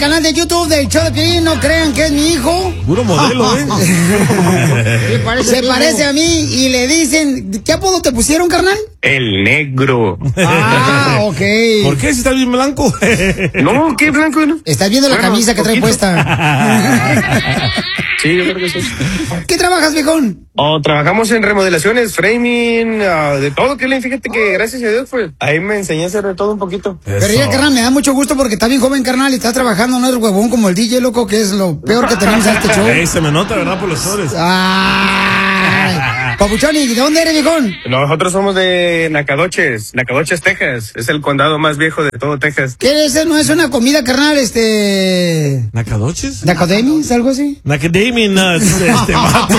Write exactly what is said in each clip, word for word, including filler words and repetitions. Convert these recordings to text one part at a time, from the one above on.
canal de YouTube del show de Piolín, no crean que es mi hijo. Puro modelo, ¿eh? Se parece a mí y le dicen, ¿qué apodo te pusieron, carnal? El negro. Ah, ok. ¿Por qué si está bien blanco? No, ¿qué blanco? No? Estás viendo la Bueno, camisa que trae poquito. puesta. Sí, yo creo que sí. ¿Qué trabajas, viejón? Oh, trabajamos en remodelaciones, framing, uh, de todo, que fíjate que gracias a Dios, pues, ahí me enseñé a hacer de todo un poquito. Pero ya, carnal, me da mucho gusto porque está bien joven, carnal, y está trabajando, no es huevón como el D J, loco, que es lo peor que tenemos en este show. Ey, se me nota, ¿verdad? Por los flores. Ay, Papuchón, ¿y de dónde eres, viejón? Nosotros somos de Nacogdoches, Nacogdoches, Texas. Es el condado más viejo de todo Texas. ¿Qué es? ¿No es una comida, carnal, este... ¿Nacadoches? ¿Nacodemis? ¿Algo así? Nacademy Nuts, este vato.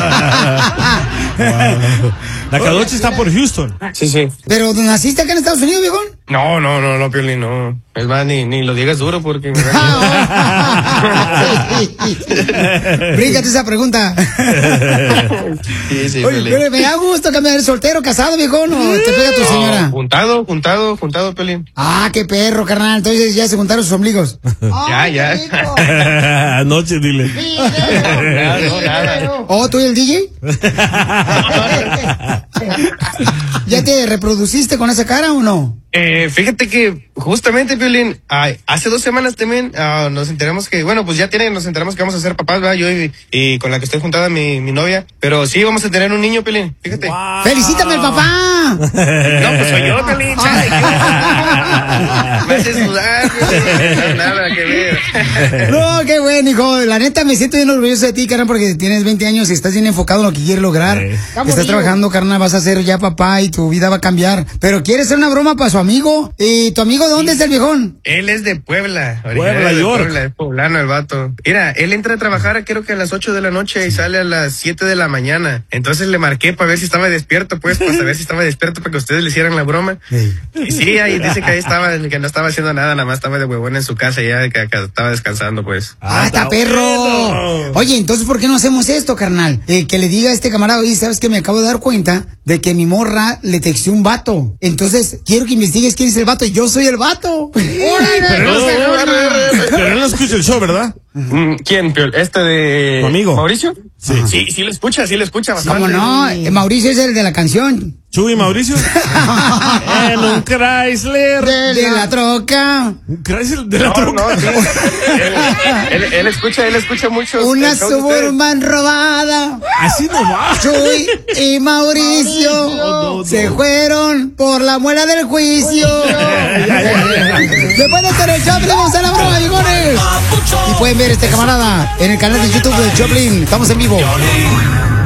Nacadoches está por Houston. Sí, sí. ¿Pero naciste acá en Estados Unidos, viejón? No, no, no, no, Piolín, no. Es más, ni, ni lo digas duro porque me Brígate esa pregunta. Sí, sí, Oye, Piolín. pero me da gusto cambiar, ¿soltero, casado, viejón, o te pega tu No, señora? juntado, juntado, juntado, Piolín. Ah, qué perro, carnal, entonces ya se juntaron sus ombligos. Ya, ya. Anoche, dile. No, no, nada. ¿Oh, tú y el D J? ¿Ya te reproduciste con esa cara o no? Eh, fíjate que justamente, Piolín, ay, hace dos semanas también ah, nos enteramos que, bueno, pues ya tiene, nos enteramos que vamos a ser papás, ¿verdad? Yo y, y con la que estoy juntada, mi, mi novia. Pero sí, vamos a tener un niño, Piolín, fíjate. Wow. ¡Felicítame, el papá! No, pues soy yo, Piolín, chale. Me haces dudar, Piolín. No, nada que ver. No, qué bueno, hijo. La neta, me siento bien orgulloso de ti, carnal, porque tienes veinte años y estás bien enfocado en lo que quieres lograr. Sí. Estás trabajando, carnal, vas a ser ya papá y tu vida va a cambiar. Pero quieres hacer una broma para su amigo. ¿Y tu amigo dónde es el viejón? Él es de Puebla. Puebla, originario de York. Puebla, es poblano el vato. Mira, él entra a trabajar creo que a las ocho de la noche y sale a las siete de la mañana. Entonces le marqué para ver si estaba despierto, pues, para saber si estaba despierto para que ustedes le hicieran la broma. Y sí, ahí dice que ahí estaba, que no estaba haciendo nada, nada más estaba de huevón en su casa ya, que, que estaba descansando, pues. ¡Ah, está perro! bueno. Oye, entonces, ¿por qué no hacemos esto, carnal? Eh, que le diga a este camarada, oye, ¿sabes que me acabo de dar cuenta de que mi morra le texteó un vato? Entonces, quiero que investigues quién es el vato. Yo soy el vato. Pero no, pero él no escucha el show, ¿verdad? Mm, ¿Quién, Piol? ¿Este de ¿Tu amigo? Mauricio? Sí. Sí, sí lo escucha, sí lo escucha bastante. ¿Cómo no? Eh, Mauricio es el de la canción. Chuy Mauricio. En un Chrysler. De la troca. Un Chrysler de la No, troca. no, sí. él, él, él escucha, él escucha mucho. Una el show de ustedes. Suburban robada. Así no va. Chuy y Mauricio no, no. se fueron por la muela del juicio. Después de hacer el Choplin, vamos a la broma, bigones. Y pueden ver este camarada en el canal de YouTube de Choplin. Estamos en vivo.